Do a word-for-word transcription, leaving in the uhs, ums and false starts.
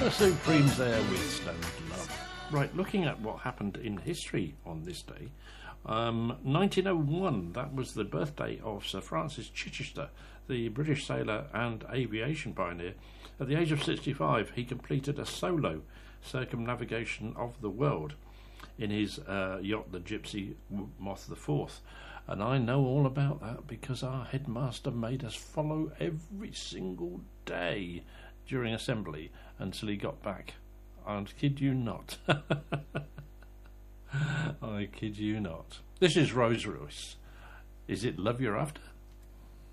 The Supremes there with Stoned Love. Right, looking at what happened in history on this day, um, nineteen oh one, that was the birthday of Sir Francis Chichester, the British sailor and aviation pioneer. At the age of sixty-five, he completed a solo circumnavigation of the world in his uh, yacht, the Gypsy Moth the Fourth. And I know all about that because our headmaster made us follow every single day during assembly until he got back. I kid you not. I kid you not. This is Rose Royce. Is it love you're after?